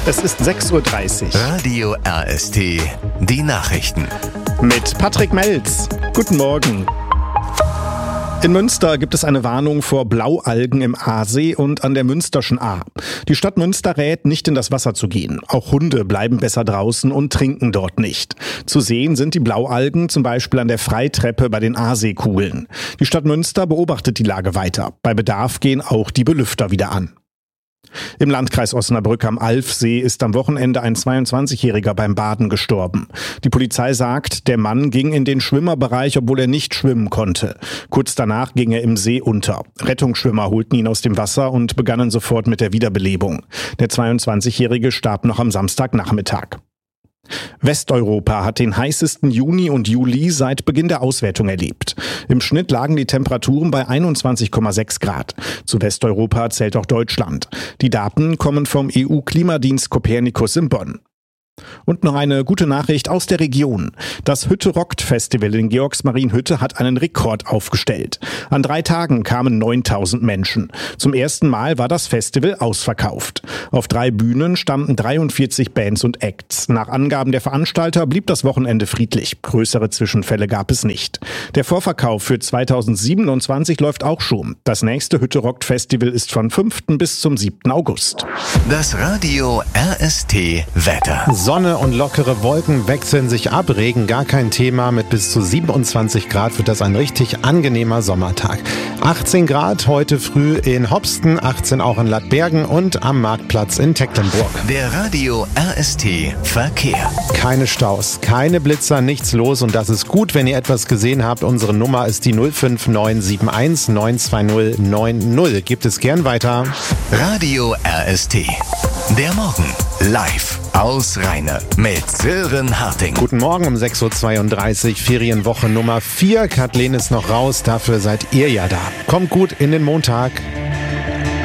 Es ist 6:30 Uhr. Radio RST, die Nachrichten. Mit Patrick Melz. Guten Morgen. In Münster gibt es eine Warnung vor Blaualgen im Aasee und an der Münsterschen Ahr. Die Stadt Münster rät, nicht in das Wasser zu gehen. Auch Hunde bleiben besser draußen und trinken dort nicht. Zu sehen sind die Blaualgen zum Beispiel an der Freitreppe bei den Aaseekugeln. Die Stadt Münster beobachtet die Lage weiter. Bei Bedarf gehen auch die Belüfter wieder an. Im Landkreis Osnabrück am Alfsee ist am Wochenende ein 22-Jähriger beim Baden gestorben. Die Polizei sagt, der Mann ging in den Schwimmerbereich, obwohl er nicht schwimmen konnte. Kurz danach ging er im See unter. Rettungsschwimmer holten ihn aus dem Wasser und begannen sofort mit der Wiederbelebung. Der 22-Jährige starb noch am Samstagnachmittag. Westeuropa hat den heißesten Juni und Juli seit Beginn der Auswertung erlebt. Im Schnitt lagen die Temperaturen bei 21,6 Grad. Zu Westeuropa zählt auch Deutschland. Die Daten kommen vom EU-Klimadienst Copernicus in Bonn. Und noch eine gute Nachricht aus der Region. Das Hütte rockt Festival in Georgsmarienhütte hat einen Rekord aufgestellt. An 3 Tagen kamen 9.000 Menschen. Zum ersten Mal war das Festival ausverkauft. Auf 3 Bühnen standen 43 Bands und Acts. Nach Angaben der Veranstalter blieb das Wochenende friedlich. Größere Zwischenfälle gab es nicht. Der Vorverkauf für 2027 läuft auch schon. Das nächste Hütte rockt Festival ist von 5. bis zum 7. August. Das Radio RST Wetter. Sonne und lockere Wolken wechseln sich ab, Regen gar kein Thema. Mit bis zu 27 Grad wird das ein richtig angenehmer Sommertag. 18 Grad heute früh in Hopsten, 18 auch in Lattbergen und am Marktplatz in Tecklenburg. Der Radio RST Verkehr. Keine Staus, keine Blitzer, nichts los und das ist gut, wenn ihr etwas gesehen habt. Unsere Nummer ist die 05971 920 90. Gebt es gern weiter. Radio RST. Der Morgen live aus Rheine mit Sören Harting. Guten Morgen um 6:32 Uhr, Ferienwoche Nummer 4. Kathleen ist noch raus, dafür seid ihr ja da. Kommt gut in den Montag.